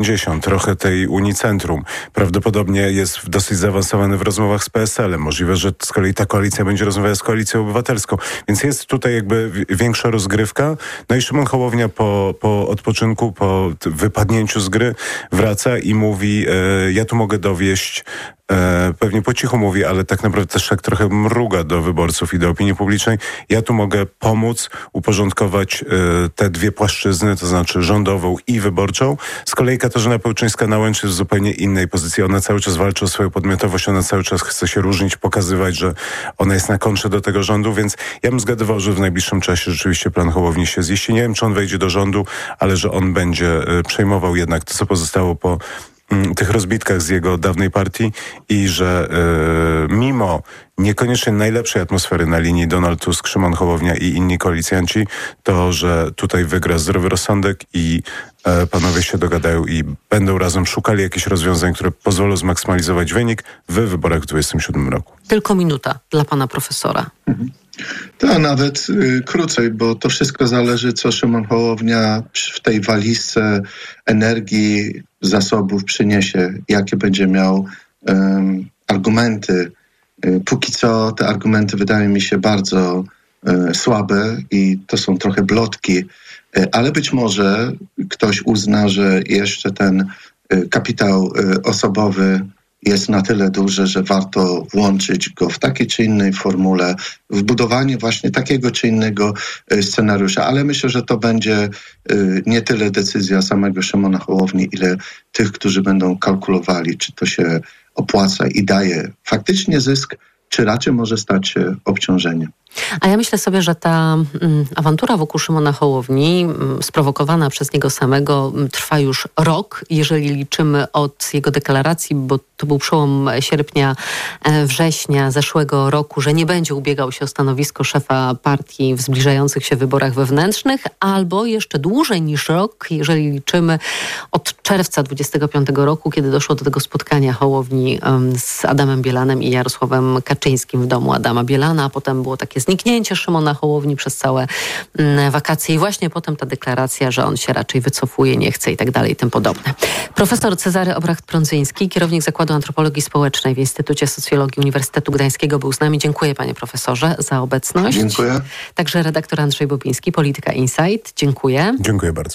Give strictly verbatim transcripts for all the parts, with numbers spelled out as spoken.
pięćdziesiąt, trochę tej Unii Centrum. Prawdopodobnie jest dosyć zaawansowany w rozmowach z P S L-em. Możliwe, że z kolei ta koalicja będzie rozmawiała z Koalicją Obywatelską. Więc jest tutaj jakby większa rozgrywka. No i Szymon Hołownia po, po odpoczynku, po wypadnięciu z gry wraca i mówi, e, ja tu mogę dowieść, e, pewnie po cichu mówi, ale tak naprawdę też tak trochę mruga do wyborców i do opinii publicznej. Ja tu mogę pomóc uporządkować e, te dwie płaszczyzny, to znaczy rządową i wyborczą. Z kolei Katarzyna Pełczyńska-Nałęcz jest w zupełnie innej pozycji. Ona cały czas walczy o swoją podmiotowość, ona cały czas chce się różnić, pokazywać, że ona jest na kontrze do tego rządu, więc ja bym zgadywał, że w najbliższym czasie rzeczywiście plan Hołowni się zjeści. Nie wiem, czy on wejdzie do rządu, ale że on będzie y, przejmował jednak to, co pozostało po y, tych rozbitkach z jego dawnej partii i że y, mimo niekoniecznie najlepszej atmosfery na linii Donald Tusk, Szymon Hołownia i inni koalicjanci, to, że tutaj wygra zdrowy rozsądek i e, panowie się dogadają i będą razem szukali jakichś rozwiązań, które pozwolą zmaksymalizować wynik w wyborach w dwudziestym siódmym roku. Tylko minuta dla pana profesora. Mhm. To nawet y, krócej, bo to wszystko zależy, co Szymon Hołownia w tej walizce energii, zasobów przyniesie, jakie będzie miał y, argumenty. Y, póki co te argumenty wydają mi się bardzo y, słabe i to są trochę blotki, y, ale być może ktoś uzna, że jeszcze ten y, kapitał y, osobowy jest na tyle duży, że warto włączyć go w takiej czy innej formule, w budowanie właśnie takiego czy innego scenariusza. Ale myślę, że to będzie nie tyle decyzja samego Szymona Hołowni, ile tych, którzy będą kalkulowali, czy to się opłaca i daje faktycznie zysk, czy raczej może stać się obciążeniem. A ja myślę sobie, że ta mm, awantura wokół Szymona Hołowni, mm, sprowokowana przez niego samego, mm, trwa już rok, jeżeli liczymy od jego deklaracji, bo to był przełom sierpnia, e, września zeszłego roku, że nie będzie ubiegał się o stanowisko szefa partii w zbliżających się wyborach wewnętrznych, albo jeszcze dłużej niż rok, jeżeli liczymy od czerwca dwudziestego piątego roku, kiedy doszło do tego spotkania Hołowni um, z Adamem Bielanem i Jarosławem Kaczyńskim w domu Adama Bielana, a potem było takie zniknięcie Szymona Hołowni przez całe mm, wakacje i właśnie potem ta deklaracja, że on się raczej wycofuje, nie chce i tak dalej i tym podobne. Profesor Cezary Obracht-Prądzyński, kierownik Zakładu Antropologii Społecznej w Instytucie Socjologii Uniwersytetu Gdańskiego był z nami. Dziękuję panie profesorze za obecność. Dziękuję. Także redaktor Andrzej Bobiński, Polityka Insight. Dziękuję. Dziękuję bardzo.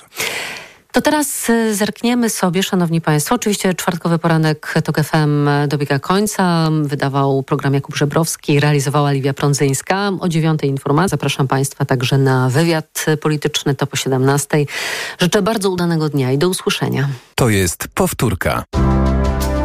To teraz zerkniemy sobie, szanowni państwo. Oczywiście czwartkowy poranek TOK F M dobiega końca. Wydawał program Jakub Żebrowski, realizowała Liwia Prądzyńska. O dziewiątej informacji zapraszam państwa także na wywiad polityczny, to po siedemnastej. Życzę bardzo udanego dnia i do usłyszenia. To jest powtórka.